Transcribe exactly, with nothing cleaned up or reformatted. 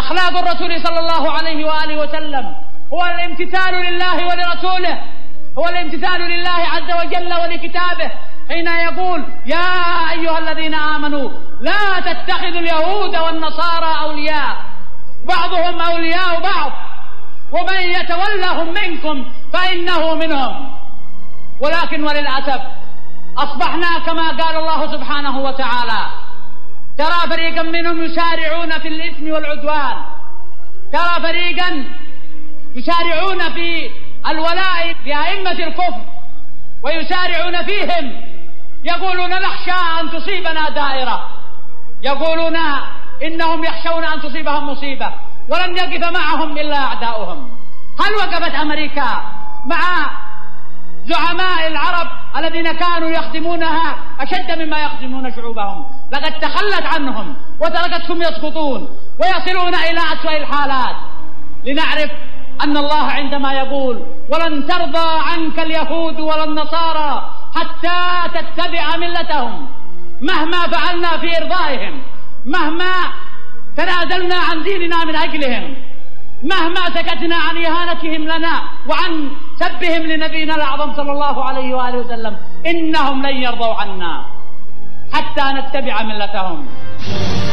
أخلاق الرسول صلى الله عليه وآله وسلم هو الامتثال لله ولرسوله، هو الامتثال لله عز وجل ولكتابه حين يقول يا أيها الذين آمنوا لا تتخذوا اليهود والنصارى أولياء بعضهم أولياء بعض ومن يتولهم منكم فإنه منهم. ولكن وللأسف أصبحنا كما قال الله سبحانه وتعالى ترى فريقا منهم يسارعون في الإثم والعدوان، ترى فريقا يسارعون في الولاء لأئمة الكفر ويسارعون فيهم، يقولون نخشى أن تصيبنا دائرة، يقولون إنهم يخشون أن تصيبهم مصيبة ولن يقف معهم إلا أعداؤهم. هل وقفت أمريكا مع زعماء العرب الذين كانوا يخدمونها أشد مما يخدمون شعوبهم؟ لقد تخلت عنهم وتركتهم يسقطون ويصلون إلى أسوأ الحالات. لنعرف أن الله عندما يقول ولن ترضى عنك اليهود ولا النصارى حتى تتبع ملتهم، مهما فعلنا في إرضائهم، مهما تنازلنا عن ديننا من أجلهم، مهما سكتنا عن إهانتهم لنا وعن سبهم لنبينا الأعظم صلى الله عليه وآله وسلم، إنهم لن يرضوا عنا حتى نتبع ملتهم.